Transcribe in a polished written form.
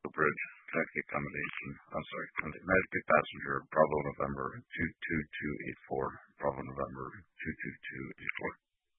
Bridge, Connecticut accommodation. I'm sorry, Connecticut passenger, Bravo November 22284, Bravo November 22284.